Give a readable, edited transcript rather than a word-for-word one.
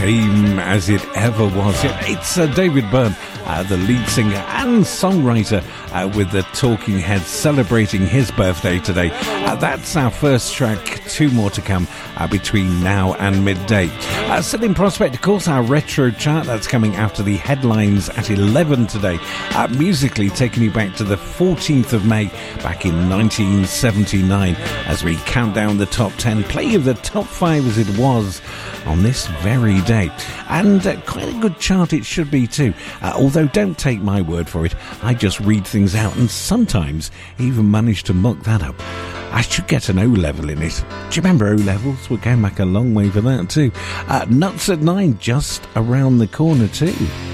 Same as it ever was. It's David Byrne, the lead singer and songwriter with the Talking Heads, celebrating his birthday today. That's our first track. Two more to come between now and midday. Still in prospect, of course, our retro chart. That's coming after the headlines at 11 today. Musically taking you back to the 14th of May back in 1979 as we count down the top 10, play of the top 5 as it was on this very day. And quite a good chart it should be too. Although don't take my word for it, I just read things out and sometimes even manage to muck that up. I should get an O level in it. Do you remember O levels? We're going back a long way for that too. Nuts at 9, just around the corner too.